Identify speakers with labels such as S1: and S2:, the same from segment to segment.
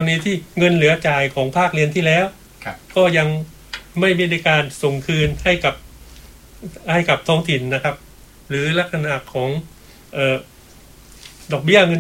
S1: ณีที่เงินเหลือจ่ายของภาคเรียนที่แล้วก็ยังไม่มีการส่งคืนให้กับท้องถิ่นนะครับหรือลักษณะของดอกเบี้ย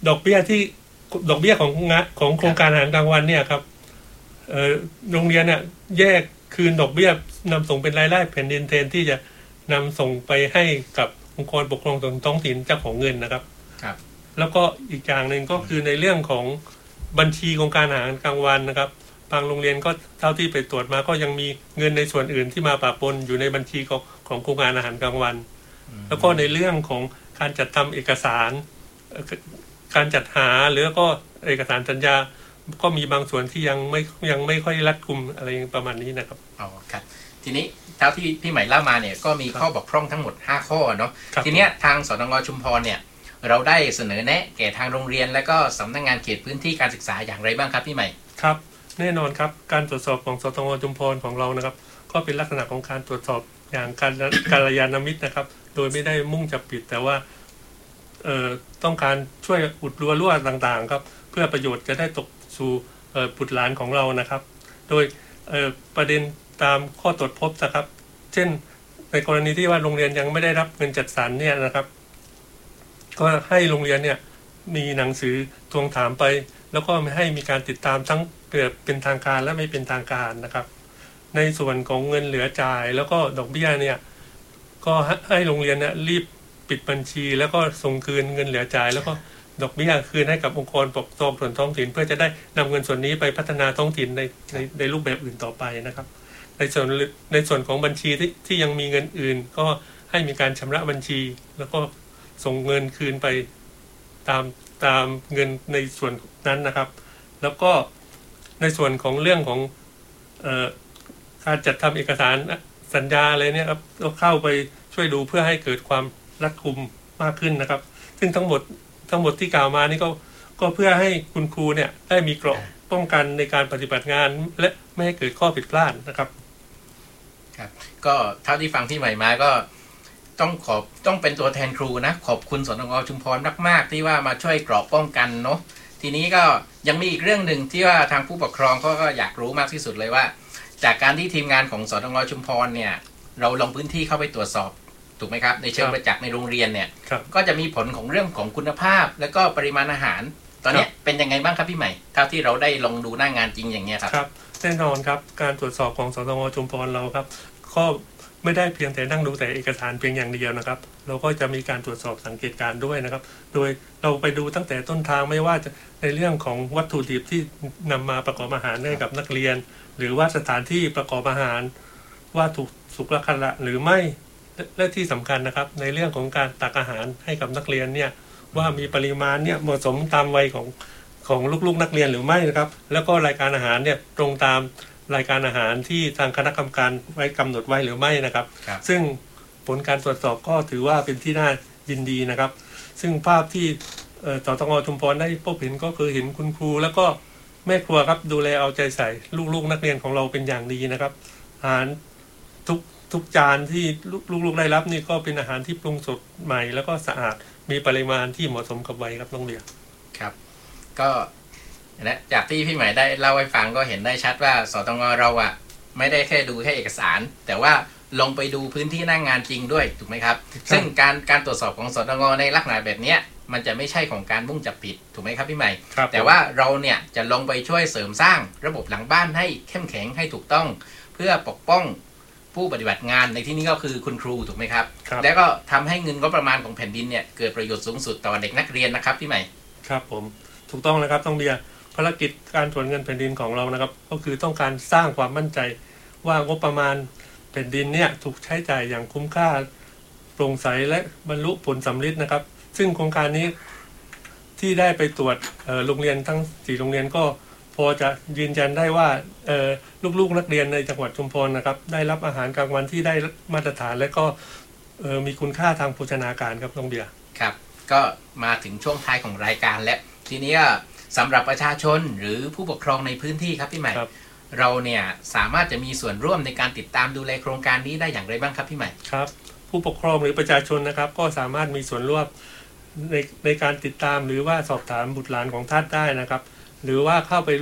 S1: ของโครงการอาหารกลางวันเนี่ยครับโรงเรียนเนี่ยแยกคืนดอกเบี้ยนำส่งเป็นรายได้แผ่นดินแทนที่จะนำส่งไปให้กับองค์กรปกครองส่วนท้องถิ่นเจ้าของเงินนะครับแล้วก็อีกอย่างหนึ่งก็คือในเรื่องของบัญชีโครงการอาหารกลางวันนะครับบางโรงเรียนก็เท่าที่ไปตรวจมาก็ยังมีเงินในส่วนอื่นที่มาปะปนอยู่ในบัญชีของโครงการอาหารกลางวันแล้วก็ในเรื่องของการจัดทำเอกสารการจัดหาหรือก็เอกสารสัญญาก็มีบางส่วนที่ยังไม่ค่อยรัดกุมอะไรประมาณนี้นะครับ
S2: อ๋อครับทีนี้เท่าที่พี่ใหม่เล่ามาเนี่ยก็มีข้อบกพร่องทั้งหมด5ข้อเนาะทีเนี้ยทางสตง.ชุมพรเนี่ยเราได้เสนอแนะแก่ทางโรงเรียนและก็สำนักงานเขตพื้นที่การศึกษาอย่างไรบ้างครับพี่ใหม่
S1: ครับแน่นอนครับการตรวจสอบของสตง.ชุมพรของเรานะครับก็เป็นลักษณะของการตรวจสอบอย่างกัลยาณมิตรนะครับโดยไม่ได้มุ่งจับผิดแต่ว่าต้องการช่วยอุดรั่วต่างๆครับเพื่อประโยชน์จะได้ตกสู่บุตรหลานของเรานะครับโดยประเด็นตามข้อตรวจพบนะครับเช่นในกรณีที่ว่าโรงเรียนยังไม่ได้รับเงินจัดสรรเนี่ยนะครับก็ให้โรงเรียนเนี่ยมีหนังสือทวงถามไปแล้วก็ให้มีการติดตามทั้งเป็นทางการและไม่เป็นทางการนะครับในส่วนของเงินเหลือจ่ายแล้วก็ดอกเบี้ยเนี่ยก็ให้โรงเรียนเนี่ยรีบปิดบัญชีแล้วก็ส่งคืนเงินเหลือจ่ายแล้วก็ดอกเบี้ยคืนให้กับองค์กรปกครองส่วนท้องถิ่นเพื่อจะได้นำเงินส่วนนี้ไปพัฒนาท้องถิ่นในรูปแบบอื่นต่อไปนะครับในส่วนของบัญชีที่ยังมีเงินอื่นก็ให้มีการชำระบัญชีแล้วก็ส่งเงินคืนไปตามเงินในส่วนนั้นนะครับแล้วก็ในส่วนของเรื่องของการจัดทำเอกสารสัญญาอะไรเนี่ยครับก็เข้าไปช่วยดูเพื่อให้เกิดความรัดกุมมากขึ้นนะครับซึ่งทั้งหมดที่กล่าวมานี่ก็เพื่อให้คุณครูเนี่ยได้มีเกราะป้องกันในการปฏิบัติงานและไม่ให้เกิดข้อผิดพลาดนะครับ
S2: ครับก็เท่าที่ฟังพี่ใหม่มาก็ต้องเป็นตัวแทนครูนะขอบคุณสตง.ชุมพรมากๆที่ว่ามาช่วยเกราะป้องกันเนาะทีนี้ก็ยังมีอีกเรื่องหนึ่งที่ว่าทางผู้ปกครองก็อยากรู้มากที่สุดเลยว่าจากการที่ทีมงานของสตง.ชุมพรเนี่ยเราลงพื้นที่เข้าไปตรวจสอบถูกไหมครับในเชิงประจักษ์ในโรงเรียนเนี่ยก็จะมีผลของเรื่องของคุณภาพและก็ปริมาณอาหารตอนนี้เป็นยังไงบ้างครับพี่ใหม่เท่าที่เราได้ลงดูหน้างานจริงอย่างเงี้ยครับ
S1: ครับแน่นอนครับการตรวจสอบของสตง.ชุมพรเราครับก็ไม่ได้เพียงแต่นั่งดูแต่เอกสารเพียงอย่างเดียวนะครับเราก็จะมีการตรวจสอบสังเกตการณ์ด้วยนะครับโดยเราไปดูตั้งแต่ต้นทางไม่ว่าจะในเรื่องของวัตถุดิบที่นำมาประกอบอาหารให้กับนักเรียนหรือว่าสถานที่ประกอบอาหารว่าถูกสุขลักษณะหรือไม่และที่สำคัญนะครับในเรื่องของการตักอาหารให้กับนักเรียนเนี่ยว่ามีปริมาณเนี่ยเหมาะสมตามวัยของลูกๆนักเรียนหรือไม่นะครับแล้วก็รายการอาหารเนี่ยตรงตามรายการอาหารที่ทางคณะกรรมการไว้กำหนดไว้หรือไม่นะครับซึ่งผลการตรวจสอบก็ถือว่าเป็นที่น่ายินดีนะครับซึ่งภาพที่สตง.ชุมพรได้พบเห็นก็คือเห็นคุณครูแล้วก็แม่ครัวครับดูแลเอาใจใส่ลูกๆนักเรียนของเราเป็นอย่างดีนะครับอาหารทุกจานที่ลูกๆได้รับนี่ก็เป็นอาหารที่ปรุงสดใหม่แล้วก็สะอาดมีปริมาณที่เหมาะสมกับวัยครับน้องเดีย
S2: ครับก็นะจากที่พี่ใหม่ได้เล่าให้ฟังก็เห็นได้ชัดว่าสตง.เราอ่ะไม่ได้แค่ดูแค่เอกสารแต่ว่าลงไปดูพื้นที่หน้างานจริงด้วยถูกไหมครับซึ่งการตรวจสอบของสตง.ในลักษณะแบบนี้มันจะไม่ใช่ของการมุ่งจับผิดถูกไหมครับพี่ใหม่แต่ว่าเราเนี่ยจะลงไปช่วยเสริมสร้างระบบหลังบ้านให้เข้มแข็งให้ถูกต้องเพื่อปกป้องผู้ปฏิบัติงานในที่นี้ก็คือคุณครูถูกไหมครับแล้วก็ทำให้เงินงบประมาณของแผ่นดินเนี่ยเกิดประโยชน์สูงสุดต่อเด็กนักเรียนนะครับพี่ใหม่
S1: ครับผมถูกต้องนะครับต้องเบียร์ภารกิจการตรวจเงินแผ่นดินของเรานะครับก็คือต้องการสร้างความมั่นใจว่างบประมาณแผ่นดินเนี่ยถูกใช้จ่ายอย่างคุ้มค่าโปร่งใสและบรรลุผลสำเร็จนะครับซึ่งโครงการนี้ที่ได้ไปตรวจโรงเรียนทั้ง4โรงเรียนก็พอจะยืนยันได้ว่าลูกๆนักเรียนในจังหวัดชุมพรนะครับได้รับอาหารกลางวันที่ได้มาตรฐานและก็มีคุณค่าทางโภชนาการครับน้องเบียร์
S2: ครับก็มาถึงช่วงท้ายของรายการแล้วทีนี้สำหรับประชาชนหรือผู้ปกครองในพื้นที่ครับพี่ใหม่เราเนี่ยสามารถจะมีส่วนร่วมในการติดตามดูแลโครงการนี้ได้อย่างไรบ้างครับพี่ใหม่
S1: ครับผู้ปกครองหรือประชาชนนะครับก็สามารถมีส่วนร่วมในการติดตามหรือว่าสอบถามบุตรหลานของท่านได้นะครับหรือว่าเข้าไป